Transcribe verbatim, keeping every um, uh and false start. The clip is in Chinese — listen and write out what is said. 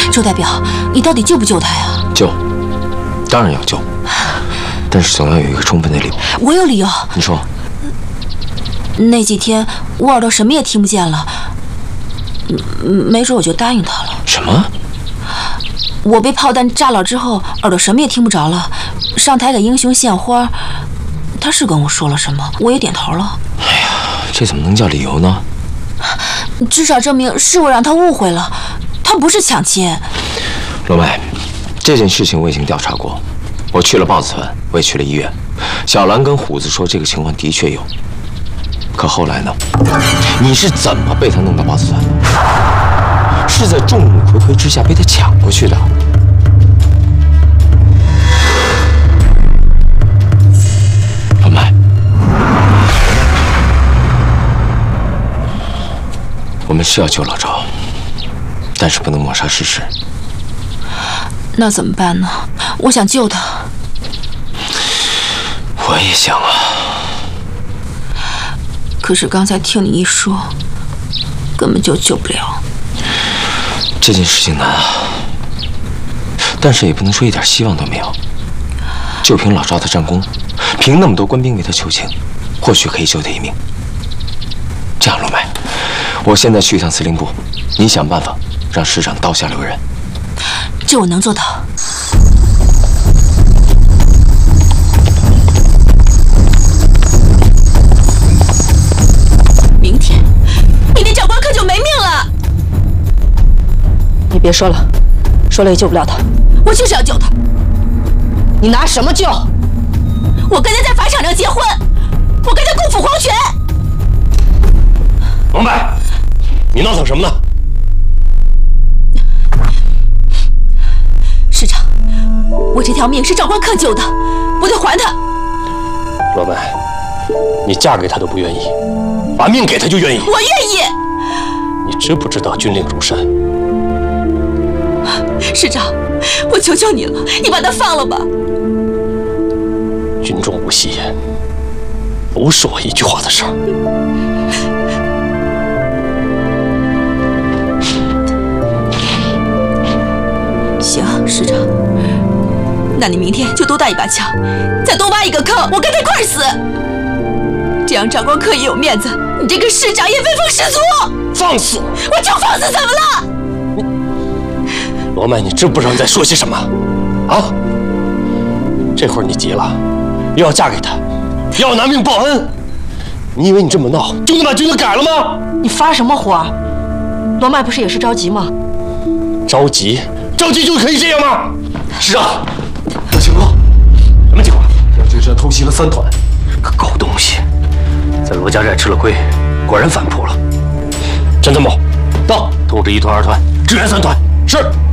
周代表，你到底救不救他呀？ 救，当然要救，但是总要有一个充分的理由。 我有理由。 你说。 那几天我耳朵什么也听不见了，没准我就答应他了。 什么？ 我被炮弹炸了之后，耳朵什么也听不着了。上台给英雄献花，他是跟我说了什么，我也点头了。 哎呀，这怎么能叫理由呢？ 至少证明是我让他误会了，他不是抢亲。 罗麦，这件事情我已经调查过，我去了豹子团，我也去了医院。小兰跟虎子说这个情况的确有，可后来呢？你是怎么被他弄到豹子团的？是在众目睽睽之下被他抢过去的。罗麦，我们是要救老赵，但是不能抹杀事实。 那怎么办呢？我想救他。 我也想啊。 可是刚才听你一说，根本就救不了。 这件事情难啊，但是也不能说一点希望都没有。就凭老赵的战功，凭那么多官兵为他求情，或许可以救他一命。这样，罗麦，我现在去一趟司令部，你想办法让师长刀下留人。 这我能做到。明天，明天长官可就没命了。 你别说了，说了也救不了他。 我就是要救他。 你拿什么救？ 我跟他在法场上结婚，我跟他共赴黄泉。 王柏，你闹腾什么呢？ 师长，我这条命是长官克救的，我得还他。 罗曼，你嫁给他都不愿意，把命给他就愿意。 我愿意。 你知不知道军令如山？ 师长，我求求你了，你把他放了吧。 军中无戏言，不是我一句话的事儿。 行，师长，那你明天就多带一把枪，再多挖一个坑，我跟他一块儿死。这样长官可以有面子，你这个师长也威风十足。 放肆！ 我就放肆，怎么了？ 罗曼，你知不知道你在说些什么？啊！这会儿你急了，又要嫁给他，又要拿命报恩，你以为你这么闹就能把军令改了吗？ 你发什么火？罗麦不是也是着急吗？ 着急，着急就可以这样吗？ 师长，有情况。 什么情况？ 杨军山偷袭了三团。 个狗东西，在罗家寨吃了亏，果然反扑了。陈参谋，到，通知一团、二团支援三团。是。